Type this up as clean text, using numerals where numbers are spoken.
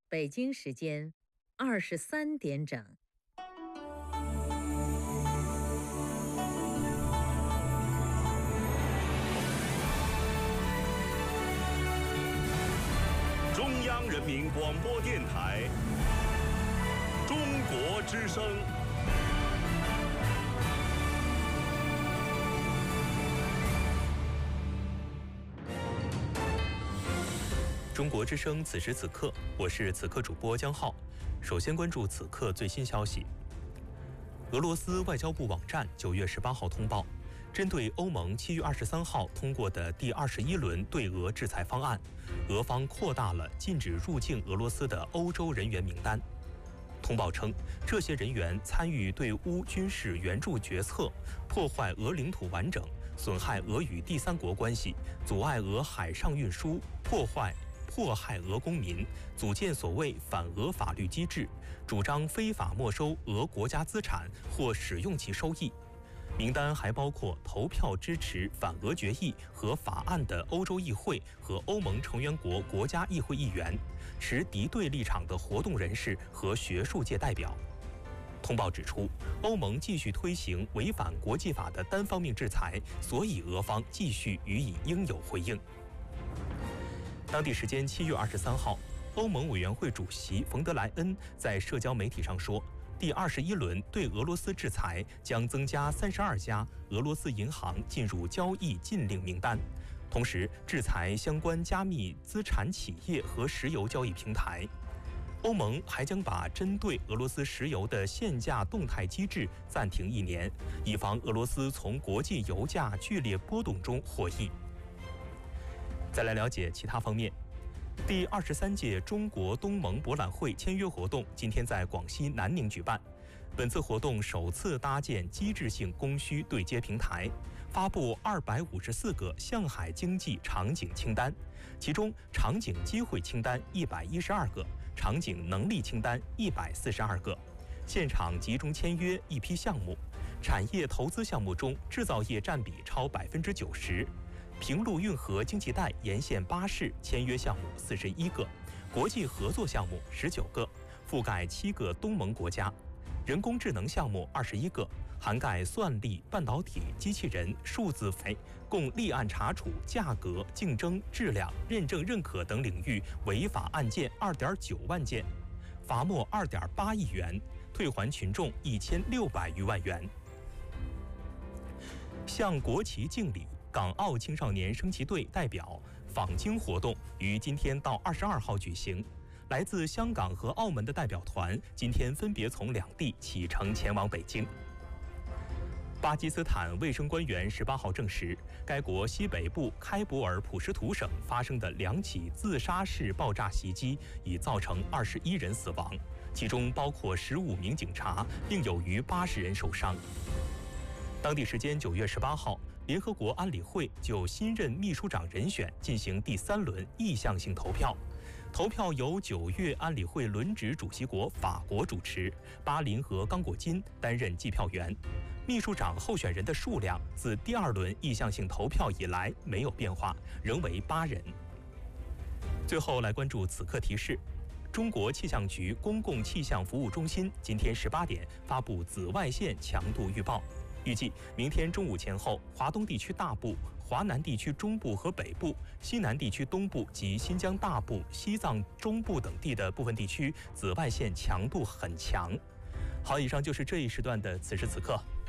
北京时间23点整。 中央人民广播电台中国之声。 中国之声，此时此刻，我是此刻主播江浩。首先关注此刻最新消息。俄罗斯外交部网站9月18号通报，针对欧盟7月23号通过的第21轮对俄制裁方案，俄方扩大了禁止入境俄罗斯的欧洲人员名单。通报称，这些人员参与对乌军事援助决策，破坏俄领土完整，损害俄与第三国关系，阻碍俄海上运输，迫害俄公民，组建所谓反俄法律机制，主张非法没收俄国家资产或使用其收益。名单还包括投票支持反俄决议和法案的欧洲议会和欧盟成员国国家议会议员，持敌对立场的活动人士和学术界代表。通报指出，欧盟继续推行违反国际法的单方面制裁，所以俄方继续予以应有回应。当地时间7月23号，欧盟委员会主席冯德莱恩在社交媒体上说，第21轮对俄罗斯制裁将增加32家俄罗斯银行进入交易禁令名单，同时制裁相关加密资产企业和石油交易平台。欧盟还将把针对俄罗斯石油的限价动态机制暂停1年，以防俄罗斯从国际油价剧烈波动中获益。再来了解其他方面。第23届中国东盟博览会签约活动今天在广西南宁举办。本次活动首次搭建机制性供需对接平台，发布254个向海经济场景清单，其中场景机会清单112个，场景能力清单142个。现场集中签约一批项目，产业投资项目中制造业占比超90%。平陆运河经济带沿线巴士签约项目41个，国际合作项目19个，覆盖7个东盟国家。人工智能项目21个，涵盖算力、半导体、机器人、数字共立案查处价格、竞争、质量、认证认可等领域违法案件2.9万件，罚没2.8亿元，退还群众1600余万元。向国旗敬礼，港澳青少年升旗队代表访京活动于今天到22号举行。来自香港和澳门的代表团今天分别从两地启程前往北京。巴基斯坦卫生官员18号证实，该国西北部开伯尔普什图省发生的2起自杀式爆炸袭击已造成21人死亡，其中包括15名警察，另有逾80人受伤。当地时间9月18号，联合国安理会就新任秘书长人选进行第3轮意向性投票。投票由9月安理会轮值主席国法国主持，巴林和刚果金担任计票员。秘书长候选人的数量自第2轮意向性投票以来没有变化，仍为8人。最后来关注此刻提示。中国气象局公共气象服务中心今天18点发布紫外线强度预报。预计明天中午前后，华东地区大部、华南地区中部和北部、西南地区东部及新疆大部、西藏中部等地的部分地区紫外线强度很强。好，以上就是这一时段的此时此刻。